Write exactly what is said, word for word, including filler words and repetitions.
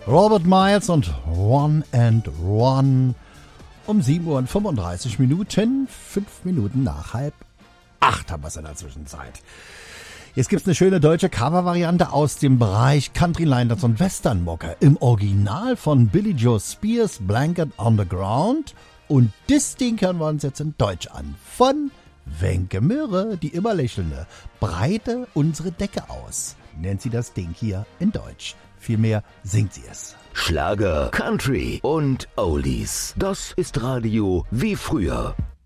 Robert Miles und One and One um sieben Uhr und fünfunddreißig Minuten, fünf Minuten nach halb acht haben wir es in der Zwischenzeit. Jetzt gibt's eine schöne deutsche Cover-Variante aus dem Bereich Country Liners und Western-Mucke im Original von Billy Joe Spears, Blanket on the Ground. Und das Ding hören wir uns jetzt in Deutsch an. Von Wenke Möhre, die immer lächelnde. Breite unsere Decke aus, nennt sie das Ding hier in Deutsch. Vielmehr singt sie es. Schlager, Country und Oldies. Das ist Radio wie früher.